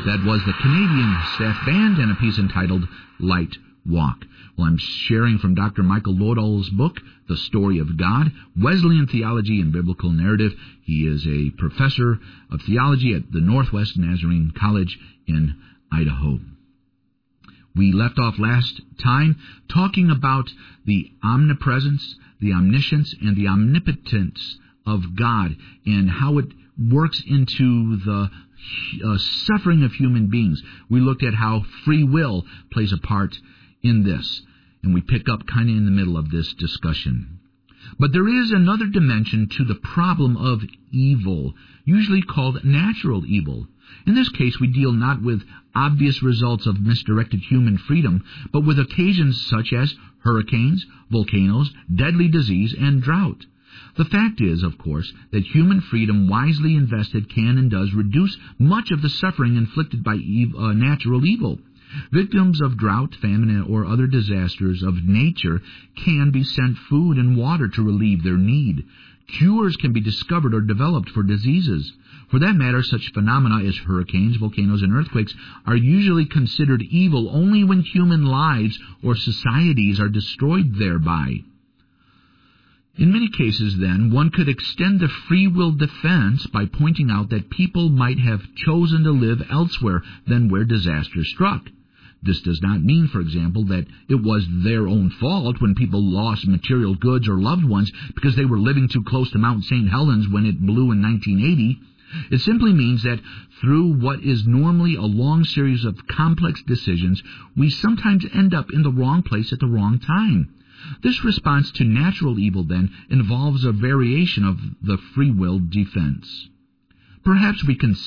That was the Canadian Staff Band and a piece entitled Light Walk. Well, I'm sharing from Dr. Michael Lodall's book, The Story of God, Wesleyan Theology and Biblical Narrative. He is a professor of theology at the Northwest Nazarene College in Idaho. We left off last time talking about the omnipresence, the omniscience, and the omnipotence of God and how it works into the suffering of human beings. We looked at how free will plays a part in this, and we pick up kind of in the middle of this discussion. But there is another dimension to the problem of evil, usually called natural evil. In this case, we deal not with obvious results of misdirected human freedom, but with occasions such as hurricanes, volcanoes, deadly disease, and drought. The fact is, of course, that human freedom wisely invested can and does reduce much of the suffering inflicted by natural evil. Victims of drought, famine, or other disasters of nature can be sent food and water to relieve their need. Cures can be discovered or developed for diseases. For that matter, such phenomena as hurricanes, volcanoes, and earthquakes are usually considered evil only when human lives or societies are destroyed thereby. In many cases, then, one could extend the free will defense by pointing out that people might have chosen to live elsewhere than where disaster struck. This does not mean, for example, that it was their own fault when people lost material goods or loved ones because they were living too close to Mount St. Helens when it blew in 1980. It simply means that through what is normally a long series of complex decisions, we sometimes end up in the wrong place at the wrong time. This response to natural evil, then, involves a variation of the free will defense. Perhaps we can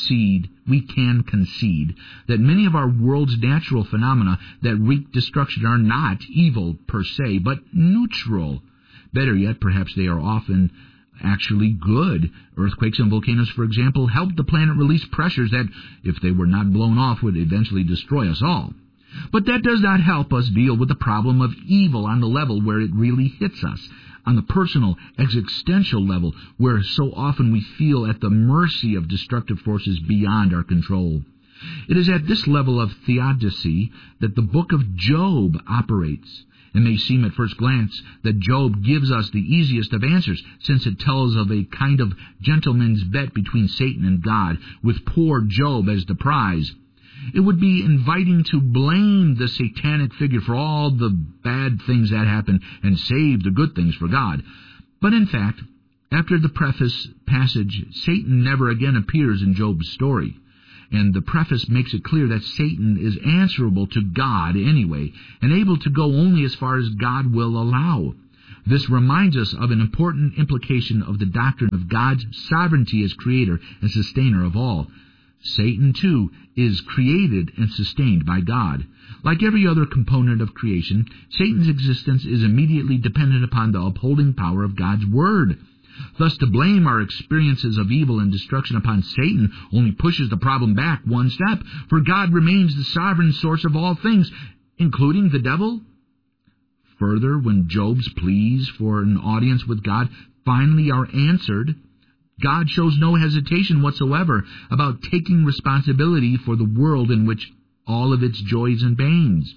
concede that many of our world's natural phenomena that wreak destruction are not evil per se, but neutral. Better yet, perhaps they are often actually good. Earthquakes and volcanoes, for example, help the planet release pressures that, if they were not blown off, would eventually destroy us all. But that does not help us deal with the problem of evil on the level where it really hits us, on the personal, existential level, where so often we feel at the mercy of destructive forces beyond our control. It is at this level of theodicy that the book of Job operates. It may seem at first glance that Job gives us the easiest of answers, since it tells of a kind of gentleman's bet between Satan and God, with poor Job as the prize. It would be inviting to blame the satanic figure for all the bad things that happen and save the good things for God. But in fact, after the preface passage, Satan never again appears in Job's story. And the preface makes it clear that Satan is answerable to God anyway, and able to go only as far as God will allow. This reminds us of an important implication of the doctrine of God's sovereignty as creator and sustainer of all. Satan, too, is created and sustained by God. Like every other component of creation, Satan's existence is immediately dependent upon the upholding power of God's Word. Thus, to blame our experiences of evil and destruction upon Satan only pushes the problem back one step, for God remains the sovereign source of all things, including the devil. Further, when Job's pleas for an audience with God finally are answered, God shows no hesitation whatsoever about taking responsibility for the world in which all of its joys and pains.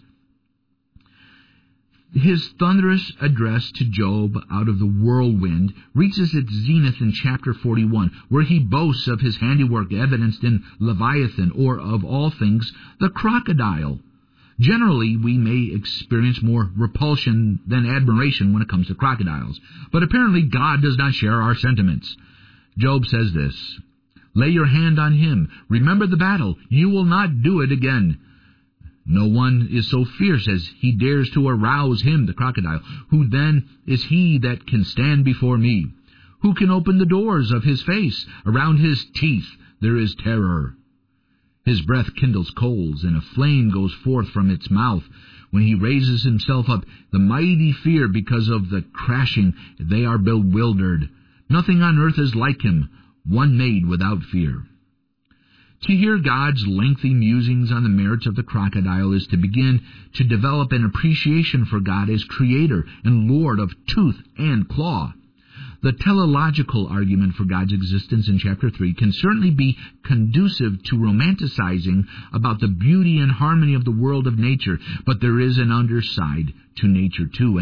His thunderous address to Job out of the whirlwind reaches its zenith in chapter 41, where he boasts of his handiwork evidenced in Leviathan, or, of all things, the crocodile. Generally, we may experience more repulsion than admiration when it comes to crocodiles, but apparently God does not share our sentiments. Job says this, "Lay your hand on him. Remember the battle. You will not do it again." No one is so fierce as he dares to arouse him, the crocodile. Who then is he that can stand before me? Who can open the doors of his face? Around his teeth there is terror. His breath kindles coals, and a flame goes forth from its mouth. When he raises himself up, the mighty fear because of the crashing. They are bewildered. Nothing on earth is like him, one made without fear. To hear God's lengthy musings on the merits of the crocodile is to begin to develop an appreciation for God as Creator and Lord of tooth and claw. The teleological argument for God's existence in chapter 3 can certainly be conducive to romanticizing about the beauty and harmony of the world of nature, but there is an underside to nature too,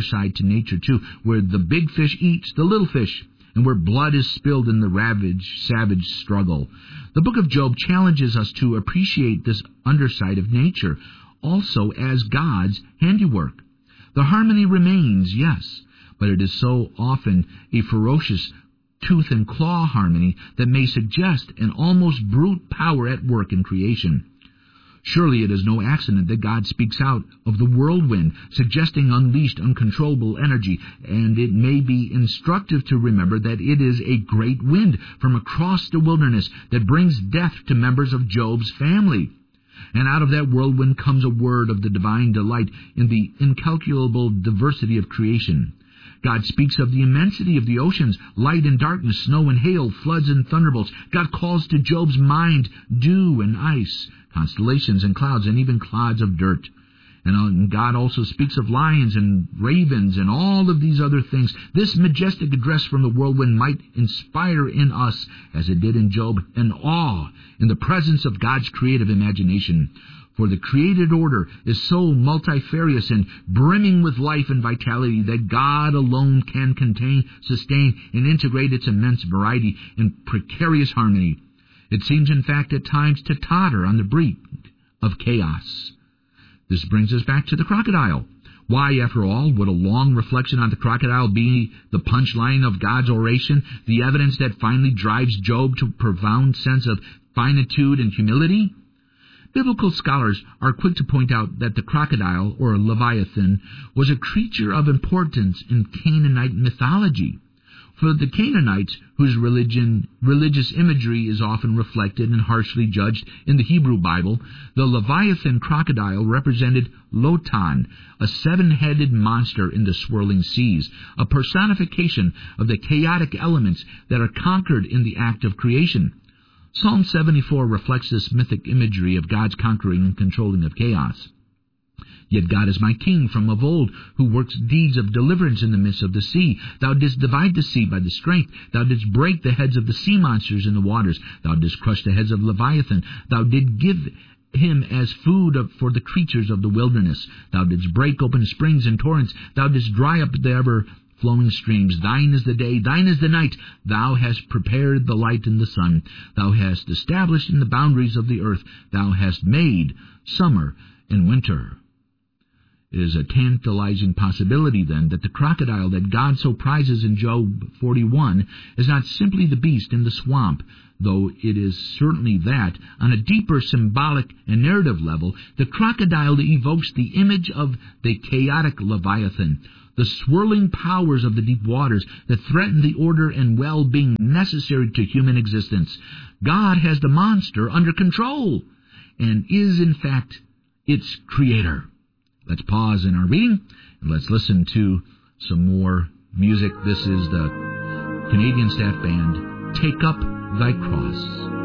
where the big fish eats the little fish, and where blood is spilled in the savage struggle. The book of Job challenges us to appreciate this underside of nature also as God's handiwork. The harmony remains, yes, but it is so often a ferocious tooth and claw harmony that may suggest an almost brute power at work in creation. Surely it is no accident that God speaks out of the whirlwind, suggesting unleashed, uncontrollable energy, and it may be instructive to remember that it is a great wind from across the wilderness that brings death to members of Job's family. And out of that whirlwind comes a word of the divine delight in the incalculable diversity of creation. God speaks of the immensity of the oceans, light and darkness, snow and hail, floods and thunderbolts. God calls to Job's mind dew and ice, constellations and clouds, and even clods of dirt. And God also speaks of lions and ravens and all of these other things. This majestic address from the whirlwind might inspire in us, as it did in Job, an awe in the presence of God's creative imagination. For the created order is so multifarious and brimming with life and vitality that God alone can contain, sustain, and integrate its immense variety in precarious harmony. It seems, in fact, at times to totter on the brink of chaos. This brings us back to the crocodile. Why, after all, would a long reflection on the crocodile be the punchline of God's oration, the evidence that finally drives Job to a profound sense of finitude and humility? Biblical scholars are quick to point out that the crocodile, or Leviathan, was a creature of importance in Canaanite mythology. For the Canaanites, whose religious imagery is often reflected and harshly judged in the Hebrew Bible, the Leviathan crocodile represented Lotan, a seven-headed monster in the swirling seas, a personification of the chaotic elements that are conquered in the act of creation. Psalm 74 reflects this mythic imagery of God's conquering and controlling of chaos. Yet God is my king from of old, who works deeds of deliverance in the midst of the sea. Thou didst divide the sea by the strength. Thou didst break the heads of the sea monsters in the waters. Thou didst crush the heads of Leviathan. Thou didst give him as food for the creatures of the wilderness. Thou didst break open springs and torrents. Thou didst dry up the ever-flowing streams. Thine is the day, thine is the night. Thou hast prepared the light and the sun. Thou hast established in the boundaries of the earth. Thou hast made summer and winter. It is a tantalizing possibility, then, that the crocodile that God so prizes in Job 41 is not simply the beast in the swamp, though it is certainly that. On a deeper symbolic and narrative level, the crocodile evokes the image of the chaotic Leviathan, the swirling powers of the deep waters that threaten the order and well-being necessary to human existence. God has the monster under control and is, in fact, its creator. Let's pause in our reading and let's listen to some more music. This is the Canadian Staff Band, Take Up Thy Cross.